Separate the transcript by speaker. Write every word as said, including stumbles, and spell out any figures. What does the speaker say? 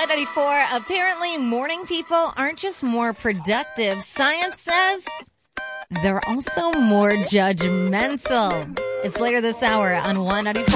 Speaker 1: one ninety-four. Apparently, morning people aren't just more productive. Science says they're also more judgmental. It's later this hour on one ninety-four.